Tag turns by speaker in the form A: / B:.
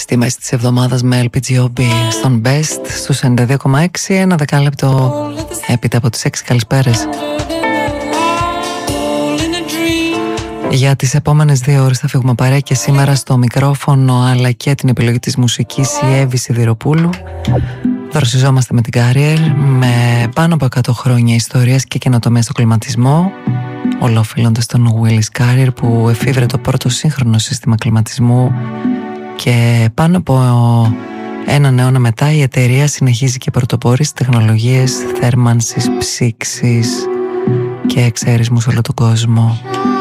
A: στη μέση της εβδομάδας με LPGOB στον Best στους 92,6, ένα δεκάλεπτο έπειτα από τις 6. Καλησπέρες. Για τις επόμενες 2 ώρες θα φύγουμε παρέα και σήμερα στο μικρόφωνο αλλά και την επιλογή της μουσικής η Εύη Σιδηροπούλου. Δροσιζόμαστε με την Κάριελ με πάνω από 100 χρόνια ιστορίας και καινοτομία στο κλιματισμό, ολοφύλλοντας τον Willis Carrier που εφήβρε το πρώτο σύγχρονο σύστημα κλιματισμού, και πάνω από έναν αιώνα μετά η εταιρεία συνεχίζει και πρωτοπορεί στις τεχνολογίες θέρμανσης, ψήξης και εξαίρισμου σε όλο τον κόσμο.